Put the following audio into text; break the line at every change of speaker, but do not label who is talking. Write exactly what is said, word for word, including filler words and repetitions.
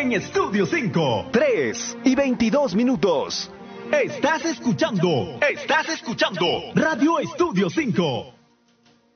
en Estudio cinco.
tres y veintidós minutos.
Estás escuchando, estás escuchando Radio Estudio cinco.